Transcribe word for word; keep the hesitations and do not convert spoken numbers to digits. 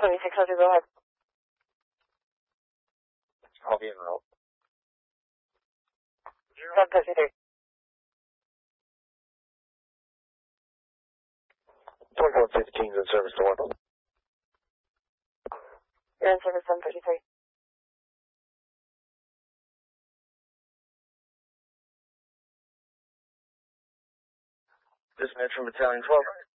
seventy-six hundred, go ahead. I'll be en route. seven fifty-three. twenty-four fifteen in service to one. You're in service seven fifty-three. Dispatch from Battalion twelve.